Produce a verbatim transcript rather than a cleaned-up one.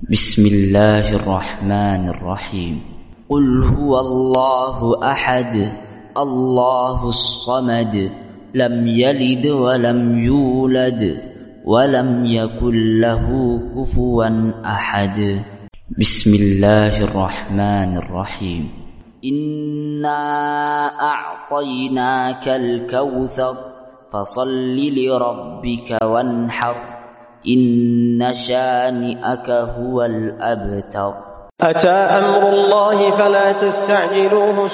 بسم الله الرحمن الرحيم. قل هو الله أحد الله الصمد لم يلد ولم يولد ولم يكن له كفوا أحد. بسم الله الرحمن الرحيم. إنا أعطيناك الكوثر فصل لربك وانحر إن شانئك هو الأبتر. أتى أمر الله فلا تستعجلوه